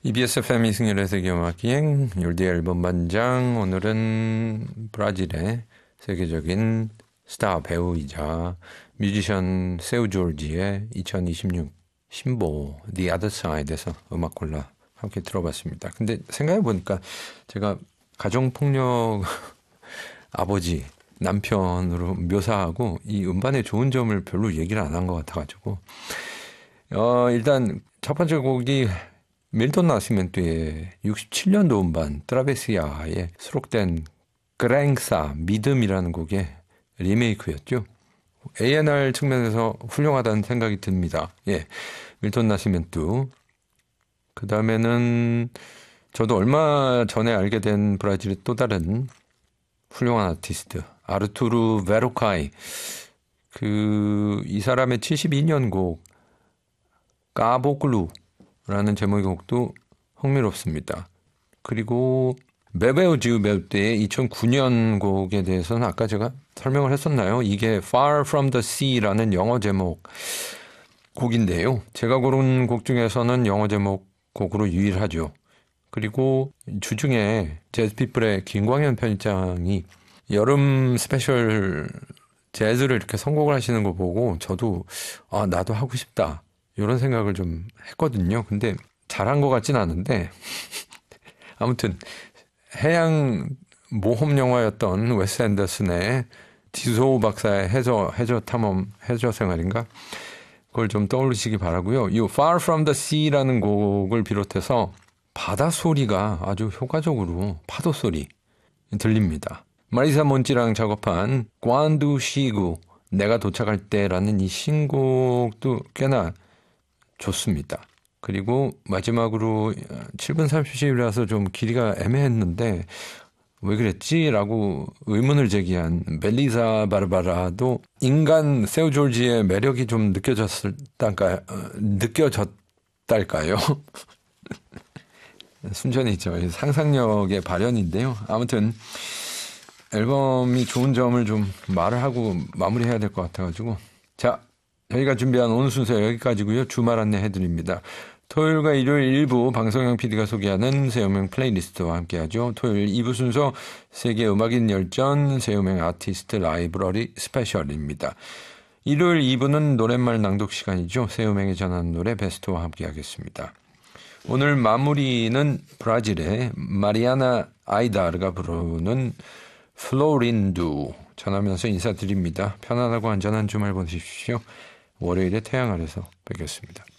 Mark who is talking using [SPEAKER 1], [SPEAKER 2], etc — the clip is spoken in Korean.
[SPEAKER 1] EBS FM 이승열의 세계음악기행 율디의 앨범 반장. 오늘은 브라질의 세계적인 스타 배우이자 뮤지션 세우 졸지의 2026 신보 The Other Side에서 음악 골라 함께 들어봤습니다. 근데 생각해보니까 제가 가정폭력 아버지, 남편으로 묘사하고 이 음반의 좋은 점을 별로 얘기를 안 한 것 같아가지고 일단 첫 번째 곡이 밀톤 나시멘토의 67년도 음반 트라베시아에 수록된 그랭사 믿음이라는 곡의 리메이크였죠. A&R 측면에서 훌륭하다는 생각이 듭니다. 예, 밀톤 나시멘토. 그 다음에는 저도 얼마 전에 알게 된 브라질의 또 다른 훌륭한 아티스트 아르투르 베로카이. 이 사람의 72년 곡 까보글루라는 제목의 곡도 흥미롭습니다. 그리고 베베우 지우베우 때의 2009년 곡에 대해서는 아까 제가 설명을 했었나요? 이게 Far From The Sea라는 영어 제목 곡인데요. 제가 고른 곡 중에서는 영어 제목 곡으로 유일하죠. 그리고 주중에 재즈피플의 김광현 편집장이 여름 스페셜 재즈를 이렇게 선곡을 하시는 거 보고 저도 나도 하고 싶다 이런 생각을 좀 했거든요. 근데 잘한 것 같진 않은데 아무튼 해양 모험 영화였던 웨스 앤더슨의 디소 박사의 해저 탐험 해저 생활인가 그걸 좀 떠올리시기 바라고요. 이 Far From The Sea라는 곡을 비롯해서 바다 소리가 아주 효과적으로 파도 소리 들립니다. 마리사 몬티랑 작업한 관두 시구 내가 도착할 때라는 이 신곡도 꽤나 좋습니다. 그리고 마지막으로 7분 30초이라서 좀 길이가 애매했는데 왜 그랬지? 라고 의문을 제기한 멜리사 바르바라도 인간 세우 졸지의 매력이 좀 느껴졌달까요? 순전히 상상력의 발현인데요. 아무튼 앨범이 좋은 점을 좀 말을 하고 마무리해야 될 것 같아가지고 자, 저희가 준비한 오늘 순서 여기까지고요. 주말 안내해드립니다. 토요일과 일요일 일부 방송형 PD가 소개하는 새음악 플레이리스트와 함께하죠. 토요일 2부 순서 세계 음악인 열전 새음악 아티스트 라이브러리 스페셜입니다. 일요일 2부는 노랫말 낭독 시간이죠. 새음악에 전하는 노래 베스트와 함께하겠습니다. 오늘 마무리는 브라질의 마리아나 아이다르가 부르는 플로린두 전하면서 인사드립니다. 편안하고 안전한 주말 보내십시오. 월요일에 태양 아래서 뵙겠습니다.